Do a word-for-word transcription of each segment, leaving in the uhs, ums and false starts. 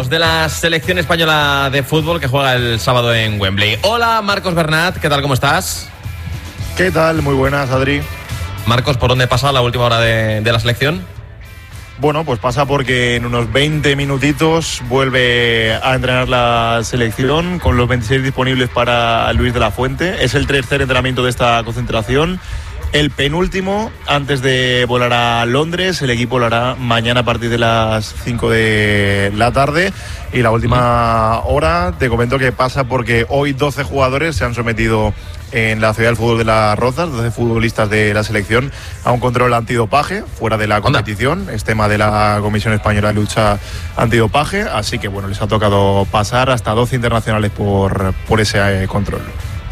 De la selección española de fútbol que juega el sábado en Wembley. Hola, Marcos Bernat, ¿qué tal? ¿Cómo estás? ¿Qué tal? Muy buenas, Adri. Marcos, ¿por dónde pasa la última hora de, de la selección? Bueno, pues pasa porque en unos veinte minutitos vuelve a entrenar la selección con los veintiséis disponibles para Luis de la Fuente. Es el tercer entrenamiento de esta concentración. El penúltimo antes de volar a Londres. El equipo lo hará mañana a partir de las cinco de la tarde. Y la última hora te comento que pasa porque hoy doce jugadores se han sometido en la Ciudad del Fútbol de Las Rozas, doce futbolistas de la selección, a un control antidopaje fuera de la competición. Es tema de la Comisión Española de Lucha Antidopaje. Así que bueno, les ha tocado pasar hasta doce internacionales por, por ese eh, control.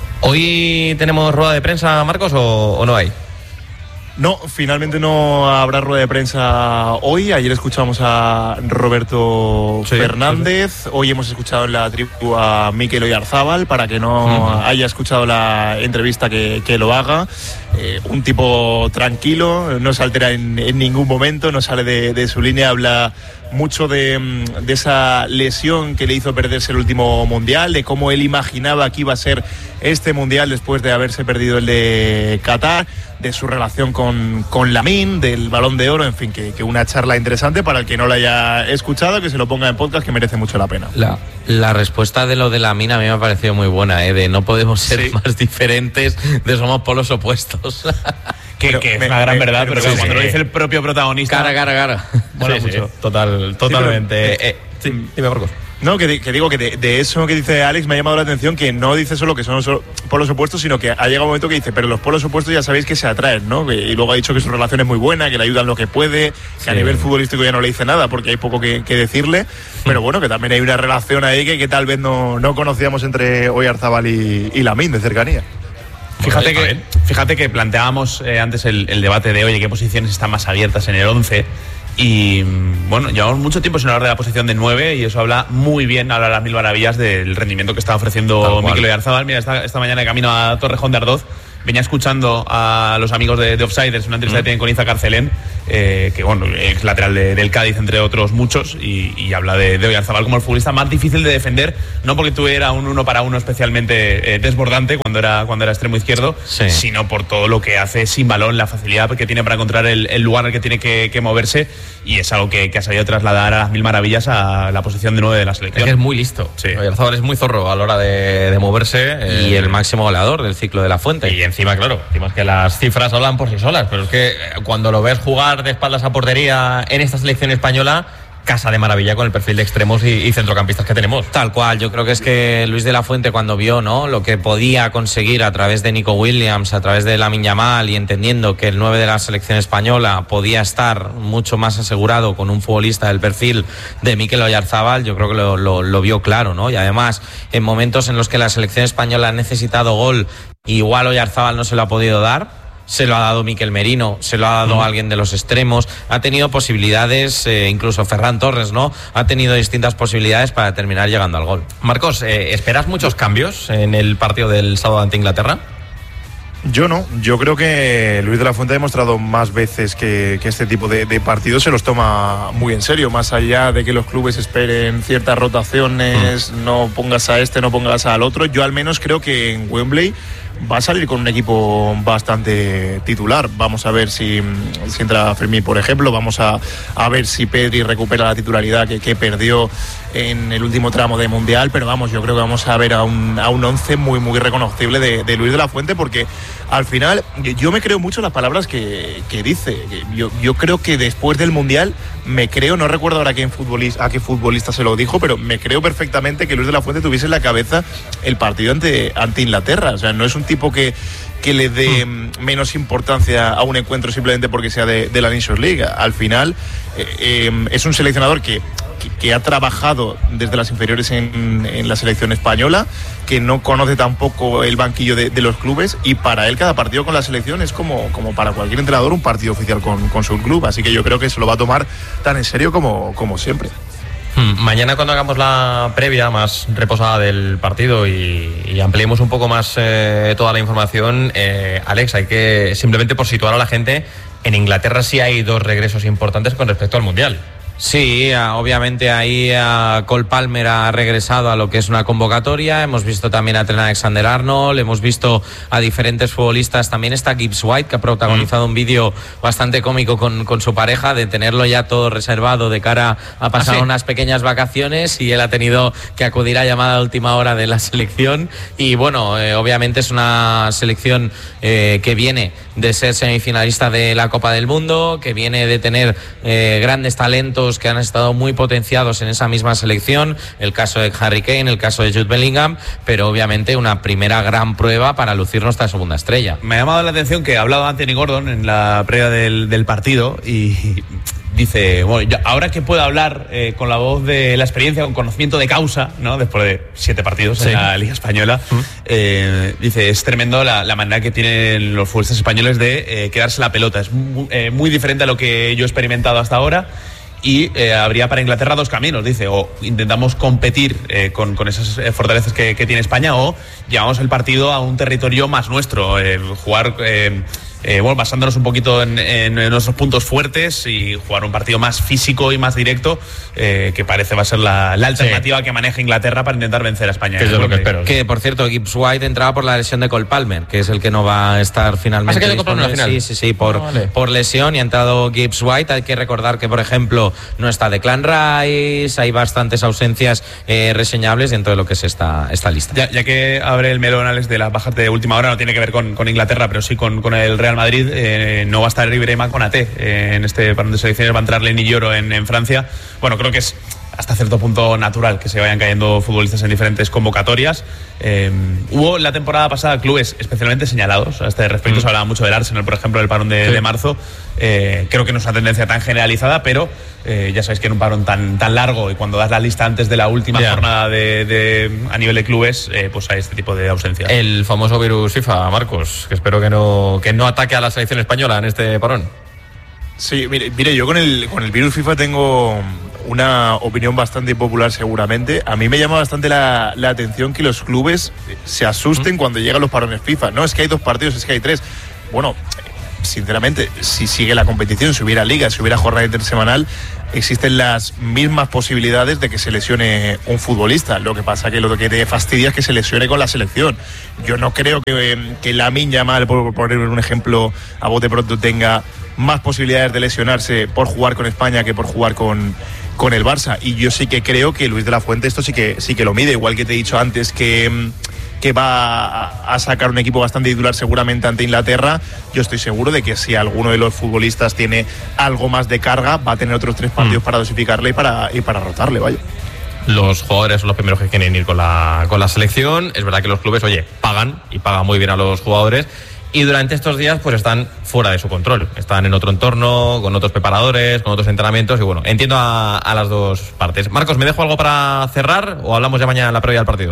¿Hoy tenemos rueda de prensa, Marcos, o, o no hay? No, finalmente no habrá rueda de prensa hoy. Ayer escuchamos a Roberto sí, Fernández. Sí, sí. Hoy hemos escuchado en la tribu a Mikel Oyarzábal. Para que no uh-huh. haya escuchado la entrevista, que, que lo haga. Eh, un tipo tranquilo, no se altera en, en ningún momento, no sale de, de su línea. Habla mucho de, de esa lesión que le hizo perderse el último mundial, de cómo él imaginaba que iba a ser este mundial después de haberse perdido el de Qatar, de su relación con, con Lamine, del Balón de Oro, en fin, que, que una charla interesante para el que no la haya escuchado, que se lo ponga en podcast, que merece mucho la pena. La, la respuesta de lo de Lamine a mí me ha parecido muy buena, ¿eh? De no podemos ser sí. más diferentes, de somos polos opuestos. Que, que es me, una gran me, verdad, pero, pero sí, cuando sí. lo dice el propio protagonista... Cara, cara, cara. Bueno, sí, mucho. Sí, total, totalmente. Sí, pero, eh, sí, dime, Marcos. No, que, que digo que de, de eso que dice Alex me ha llamado la atención, que no dice solo que son solo polos opuestos, sino que ha llegado un momento que dice, pero los polos opuestos ya sabéis que se atraen, ¿no? Y luego ha dicho que su relación es muy buena, que le ayudan lo que puede, que sí. a nivel futbolístico ya no le dice nada porque hay poco que, que decirle, pero bueno, que también hay una relación ahí que, que tal vez no, no conocíamos entre Oyarzábal y, y Lamine de cercanía. Fíjate que, fíjate que planteábamos eh, antes el, el debate de, oye, qué posiciones están más abiertas en el once. Y bueno, llevamos mucho tiempo sin hablar de la posición de nueve y eso habla muy bien, habla las mil maravillas del rendimiento que está ofreciendo Mikel Oyarzábal. Mira, esta, esta mañana de camino a Torrejón de Ardoz venía escuchando a los amigos de, de Offsiders, una entrevista mm. que tienen con Iza Carcelén, eh, que bueno, es lateral de, del Cádiz, entre otros muchos, y, y habla de, de Oyarzábal como el futbolista más difícil de defender, no porque tuviera un uno para uno especialmente eh, desbordante cuando era, cuando era extremo izquierdo, sí. sino por todo lo que hace sin balón, la facilidad que tiene para encontrar el, el lugar al que tiene que, que moverse, y es algo que, que ha sabido trasladar a las mil maravillas a la posición de nueve de la selección. Es que es muy listo. Sí. Oyarzábal es muy zorro a la hora de, de moverse. Y eh, el máximo goleador del ciclo de la Fuente. Y encima, claro, encima es que las cifras hablan por sí solas, pero es que cuando lo ves jugar de espaldas a portería en esta selección española, casa de maravilla con el perfil de extremos y, y centrocampistas que tenemos. Tal cual, yo creo que es que Luis de la Fuente, cuando vio, ¿no?, lo que podía conseguir a través de Nico Williams, a través de Lamine Yamal, y entendiendo que el nueve de la selección española podía estar mucho más asegurado con un futbolista del perfil de Mikel Oyarzábal, yo creo que lo, lo, lo vio claro, ¿no? Y además, en momentos en los que la selección española ha necesitado gol, igual Oyarzábal no se lo ha podido dar, se lo ha dado Mikel Merino, se lo ha dado mm. alguien de los extremos, ha tenido posibilidades, eh, incluso Ferran Torres, ¿no? Ha tenido distintas posibilidades para terminar llegando al gol. Marcos, eh, ¿esperas muchos cambios en el partido del sábado ante Inglaterra? Yo no, yo creo que Luis de la Fuente ha demostrado más veces que, que este tipo de, de partidos se los toma muy en serio, más allá de que los clubes esperen ciertas rotaciones, mm. no pongas a este, no pongas al otro. Yo al menos creo que en Wembley va a salir con un equipo bastante titular. Vamos a ver si, si entra Fermín, por ejemplo. Vamos a, a ver si Pedri recupera la titularidad que, que perdió en el último tramo de Mundial. Pero vamos, yo creo que vamos a ver a un, a un once muy, muy reconocible de, de Luis de la Fuente, porque al final yo me creo mucho las palabras que, que dice. Yo, yo creo que después del Mundial me creo, no recuerdo ahora a qué futbolista, a qué futbolista se lo dijo, pero me creo perfectamente que Luis de la Fuente tuviese en la cabeza el partido ante, ante Inglaterra. O sea, no es un tipo que, que le dé mm. menos importancia a un encuentro simplemente porque sea de, de la Nations League. Al final eh, eh, es un seleccionador que, que, que ha trabajado desde las inferiores en, en la selección española, que no conoce tampoco el banquillo de, de los clubes, y para él cada partido con la selección es como, como para cualquier entrenador un partido oficial con, con su club, así que yo creo que se lo va a tomar tan en serio como, como siempre. Mañana, cuando hagamos la previa más reposada del partido y, y ampliemos un poco más eh, toda la información, eh, Alex, hay que, simplemente por situar a la gente, en Inglaterra sí hay dos regresos importantes con respecto al Mundial. Sí, obviamente ahí Cole Palmer ha regresado a lo que es una convocatoria. Hemos visto también a Trent Alexander-Arnold, hemos visto a diferentes futbolistas. También está Gibbs White, que ha protagonizado mm. un vídeo bastante cómico con, con su pareja, de tenerlo ya todo reservado de cara a pasar ¿Ah, sí? unas pequeñas vacaciones, y él ha tenido que acudir a llamada a última hora de la selección. Y bueno, eh, obviamente es una selección eh, que viene de ser semifinalista de la Copa del Mundo, que viene de tener eh, grandes talentos que han estado muy potenciados en esa misma selección, el caso de Harry Kane, el caso de Jude Bellingham, pero obviamente una primera gran prueba para lucir nuestra segunda estrella. Me ha llamado la atención que ha hablado Anthony Gordon en la previa del, del partido y dice, bueno, yo, ahora que puedo hablar eh, con la voz de la experiencia, con conocimiento de causa, ¿no? Después de siete partidos sí. en la Liga Española, ¿Mm? eh, dice, es tremendo la, la manera que tienen los futbolistas españoles de eh, quedarse la pelota. Es muy, eh, muy diferente a lo que yo he experimentado hasta ahora. Y eh, habría para Inglaterra dos caminos, dice, o intentamos competir eh, con, con esas fortalezas que, que tiene España, o llevamos el partido a un territorio más nuestro, eh, jugar eh, eh, bueno, basándonos un poquito en, en, en nuestros puntos fuertes y jugar un partido más físico y más directo, eh, que parece va a ser la, la alternativa sí. que maneja Inglaterra para intentar vencer a España. Que es lo que espero. Que, por cierto, Gibbs White entraba por la lesión de Cole Palmer, que es el que no va a estar finalmente. ¿Ah, se quedó final? Sí, sí, sí, por, oh, vale. por lesión, y ha entrado Gibbs White. Hay que recordar que, por ejemplo, no está Declan Rice, hay bastantes ausencias eh, reseñables dentro de lo que es esta, esta lista. Ya, ya que abre el melón, Alex, de las bajas de última hora, no tiene que ver con, con Inglaterra, pero sí con, con el Real Madrid, eh, no va a estar Ibrahima Konaté eh, en este parón de selecciones, va a entrar Lenny Yoro en, en Francia. Bueno, creo que es hasta cierto punto natural que se vayan cayendo futbolistas en diferentes convocatorias. Eh, hubo la temporada pasada clubes especialmente señalados a este respecto, mm. se hablaba mucho del Arsenal, por ejemplo, del parón de, sí. de marzo. Eh, creo que no es una tendencia tan generalizada, pero eh, ya sabéis que en un parón tan, tan largo, y cuando das la lista antes de la última yeah. jornada de, de, a nivel de clubes, eh, pues hay este tipo de ausencias. El famoso virus FIFA, Marcos, que espero que no, que no ataque a la selección española en este parón. Sí, mire, mire yo con el, con el virus FIFA tengo una opinión bastante impopular seguramente. A mí me llama bastante la, la atención que los clubes se asusten ¿Mm? cuando llegan los parones FIFA. No es que hay dos partidos, es que hay tres. Bueno, sinceramente, si sigue la competición, si hubiera liga, si hubiera jornada intersemanal, existen las mismas posibilidades de que se lesione un futbolista. Lo que pasa que lo que te fastidia es que se lesione con la selección. Yo no creo que, que Lamine Yamal, por poner un ejemplo a bote pronto, tenga más posibilidades de lesionarse por jugar con España que por jugar con, con el Barça. Y yo sí que creo que Luis de la Fuente esto sí que, sí que lo mide, igual que te he dicho antes que... que va a sacar un equipo bastante titular seguramente ante Inglaterra. Yo estoy seguro de que si alguno de los futbolistas tiene algo más de carga, va a tener otros tres partidos mm. para dosificarle y para, y para rotarle, vaya. Los jugadores son los primeros que quieren ir con la, con la selección. Es verdad que los clubes, oye, pagan y pagan muy bien a los jugadores, y durante estos días pues están fuera de su control, están en otro entorno, con otros preparadores, con otros entrenamientos, y bueno, entiendo a, a las dos partes. Marcos, ¿me dejo algo para cerrar o hablamos ya mañana en la previa del partido?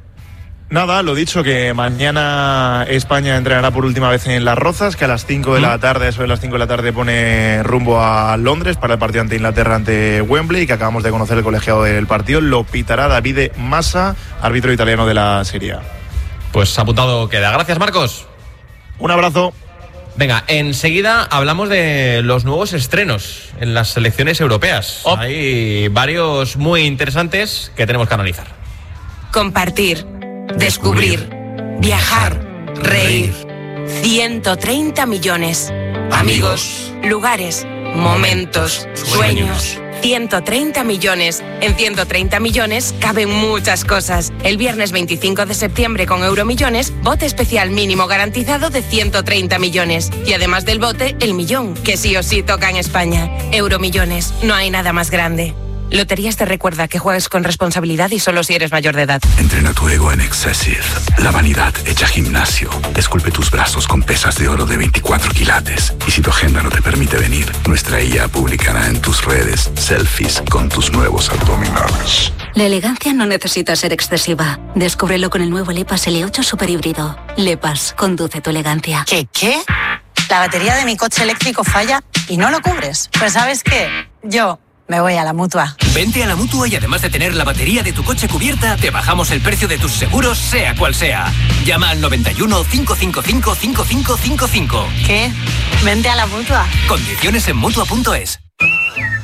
Nada, lo dicho, que mañana España entrenará por última vez en Las Rozas, que a las cinco de la tarde, eso de las cinco de la tarde, pone rumbo a Londres para el partido ante Inglaterra, ante Wembley, que acabamos de conocer el colegiado del partido. Lo pitará Davide Massa, árbitro italiano de la Serie A. Pues apuntado queda. Gracias, Marcos. Un abrazo. Venga, enseguida hablamos de los nuevos estrenos en las selecciones europeas. Oh. Hay varios muy interesantes que tenemos que analizar. Compartir. Descubrir, viajar, reír. ciento treinta millones. Amigos, lugares, momentos, sueños. ciento treinta millones. En ciento treinta millones caben muchas cosas. El viernes veinticinco de septiembre con Euromillones, bote especial mínimo garantizado de ciento treinta millones. Y además del bote, el millón, que sí o sí toca en España. Euromillones, no hay nada más grande. Loterías te recuerda que juegues con responsabilidad y solo si eres mayor de edad. Entrena tu ego en Excessive. La vanidad hecha gimnasio. Esculpe tus brazos con pesas de oro de veinticuatro quilates. Y si tu agenda no te permite venir, nuestra I A publicará en tus redes selfies con tus nuevos abdominales. La elegancia no necesita ser excesiva. Descúbrelo con el nuevo Lepas L ocho Super Híbrido. Lepas, conduce tu elegancia. ¿Qué, qué? La batería de mi coche eléctrico falla y no lo cubres. Pues ¿sabes qué? Yo... me voy a la Mutua. Vente a la Mutua y además de tener la batería de tu coche cubierta, te bajamos el precio de tus seguros, sea cual sea. Llama al noventa y uno, cinco cinco cinco, cinco cinco cinco cinco. ¿Qué? Vente a la Mutua. Condiciones en Mutua punto es.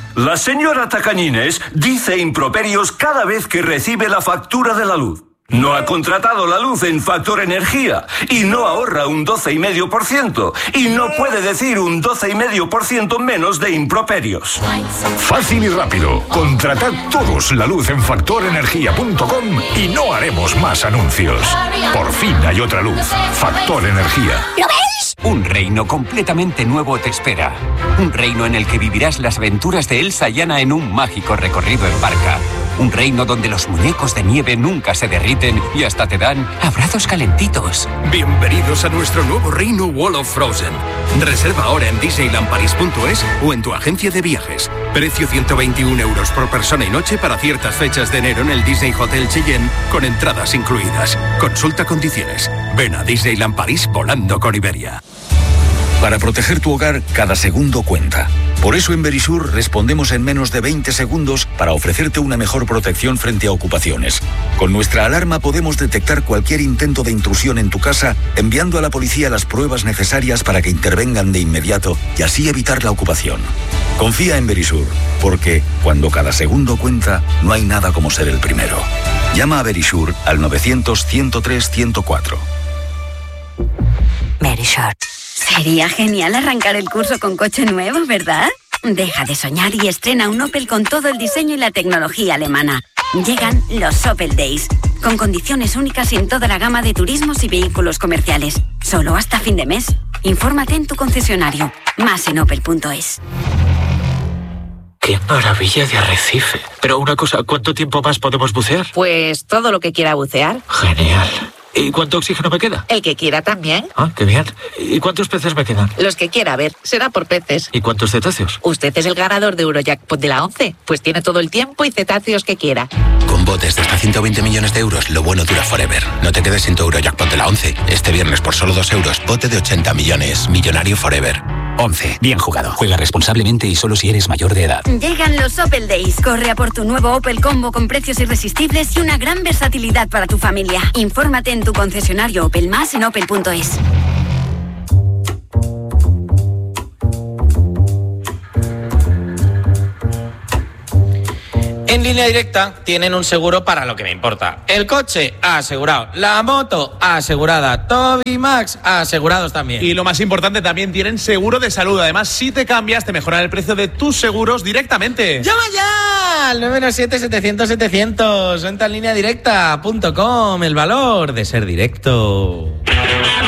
La señora Tacañines dice improperios cada vez que recibe la factura de la luz. No ha contratado la luz en Factor Energía y no ahorra un doce coma cinco por ciento y no puede decir un doce coma cinco por ciento menos de improperios. Fácil y rápido. Contratad todos la luz en factor energía punto com y no haremos más anuncios. Por fin hay otra luz. Factor Energía. ¿Lo veis? Un reino completamente nuevo te espera. Un reino en el que vivirás las aventuras de Elsa y Anna en un mágico recorrido en barca. Un reino donde los muñecos de nieve nunca se derriten y hasta te dan abrazos calentitos. Bienvenidos a nuestro nuevo reino Wall of Frozen. Reserva ahora en disneyland paris punto es o en tu agencia de viajes. Precio ciento veintiún euros por persona y noche para ciertas fechas de enero en el Disney Hotel Cheyenne con entradas incluidas. Consulta condiciones. Ven a Disneyland París volando con Iberia. Para proteger tu hogar, cada segundo cuenta. Por eso en Verisur respondemos en menos de veinte segundos para ofrecerte una mejor protección frente a ocupaciones. Con nuestra alarma podemos detectar cualquier intento de intrusión en tu casa, enviando a la policía las pruebas necesarias para que intervengan de inmediato y así evitar la ocupación. Confía en Verisur, porque cuando cada segundo cuenta, no hay nada como ser el primero. Llama a Verisur al novecientos, ciento tres, ciento cuatro. Verisur. Sería genial arrancar el curso con coche nuevo, ¿verdad? Deja de soñar y estrena un Opel con todo el diseño y la tecnología alemana. Llegan los Opel Days, con condiciones únicas en toda la gama de turismos y vehículos comerciales. Solo hasta fin de mes. Infórmate en tu concesionario. Más en opel punto es. ¡Qué maravilla de arrecife! Pero una cosa, ¿cuánto tiempo más podemos bucear? Pues todo lo que quiera bucear. Genial. ¿Y cuánto oxígeno me queda? El que quiera también. Ah, qué bien. ¿Y cuántos peces me quedan? Los que quiera, a ver, será por peces. ¿Y cuántos cetáceos? Usted es el ganador de Eurojackpot de la once, pues tiene todo el tiempo y cetáceos que quiera. Con botes de hasta ciento veinte millones de euros, lo bueno dura forever. No te quedes sin tu Eurojackpot de la once. Este viernes por solo dos euros, bote de ochenta millones. Millonario forever. once. Bien jugado. Juega responsablemente y solo si eres mayor de edad. Llegan los Opel Days. Corre a por tu nuevo Opel Combo con precios irresistibles y una gran versatilidad para tu familia. Infórmate en tu concesionario Opel Más en opel punto es. En Línea Directa tienen un seguro para lo que me importa. El coche asegurado, la moto asegurada, Toby Max asegurados también. Y lo más importante, también tienen seguro de salud. Además, si te cambias, te mejoran el precio de tus seguros directamente. ¡Llama ya! Al nueve siete setecientos setecientos. Entra en línea directa punto com. El valor de ser directo.